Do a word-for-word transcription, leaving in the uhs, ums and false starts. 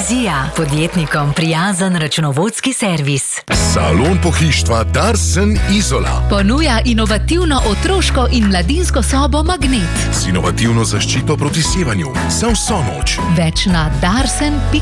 Vizija, podjetnikom prijazen računovodski servis. Salon pohištva Darsen Izola ponuja inovativno otroško in mladinsko sobo Magnet. z inovativno zaščito proti sevanju za vso noč. Več na darsen pika si.